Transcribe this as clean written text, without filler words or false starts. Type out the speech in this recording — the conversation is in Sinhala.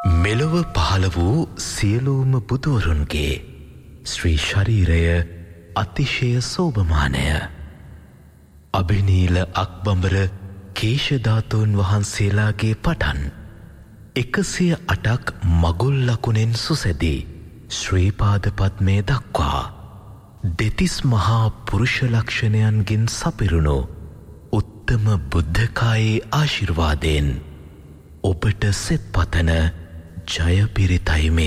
මෙලොව පහළ වූ සියලුම බුදුවරුන්ගේ ශ්‍රී ශරීරය අතිශය සෝභමානය. අභිනීල අක්බඹර කේශධාතුන් වහන්සේලාගේ පටන් 108ක් මගුල් ලකුණෙන් සුසැදී ශ්‍රීපාද පද්මය දක්වා දෙතිස් මහා පුරුෂ ලක්ෂණයන්ගෙන් සපිරුණු උත්තම බුද්ධකායේ ආශිර්වාදයෙන් ඔබට සෙත් පතන ජය පිරිතයි මේ.